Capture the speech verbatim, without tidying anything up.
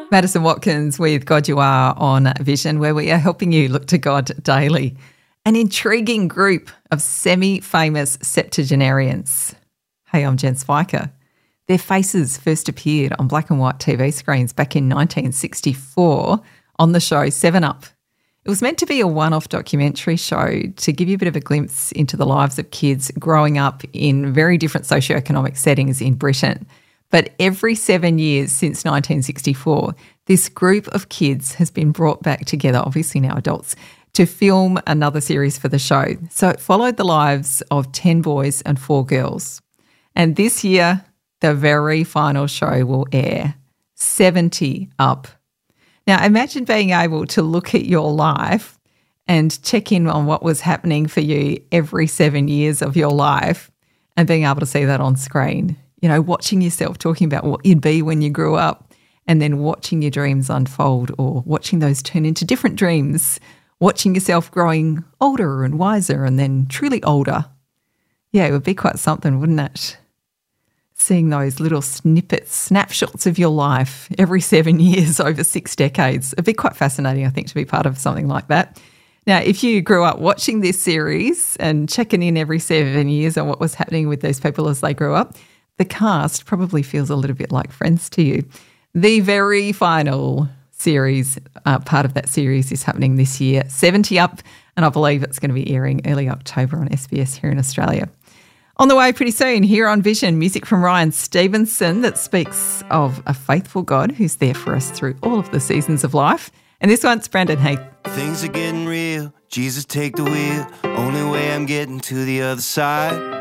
Madison Watkins with God You Are on Vision, where we are helping you look to God daily. An intriguing group of semi-famous septuagenarians. Hey, I'm Jen Spiker. Their faces first appeared on black and white T V screens back in nineteen sixty-four on the show seven up. It was meant to be a one-off documentary show to give you a bit of a glimpse into the lives of kids growing up in very different socioeconomic settings in Britain. But every seven years since nineteen sixty-four, this group of kids has been brought back together, obviously now adults, to film another series for the show. So it followed the lives of ten boys and four girls. And this year, the very final show will air, seventy up. Now, imagine being able to look at your life and check in on what was happening for you every seven years of your life and being able to see that on screen. You know, watching yourself talking about what you'd be when you grew up and then watching your dreams unfold or watching those turn into different dreams, watching yourself growing older and wiser and then truly older. Yeah, it would be quite something, wouldn't it? Seeing those little snippets, snapshots of your life every seven years over six decades. It'd be quite fascinating, I think, to be part of something like that. Now, if you grew up watching this series and checking in every seven years on what was happening with those people as they grew up, the cast probably feels a little bit like Friends to you. The very final series, uh, part of that series is happening this year, seventy up, and I believe it's going to be airing early October on S B S here in Australia. On the way pretty soon, here on Vision, music from Ryan Stevenson that speaks of a faithful God who's there for us through all of the seasons of life. And this one's Brandon Heath. Things are getting real. Jesus, take the wheel. Only way I'm getting to the other side.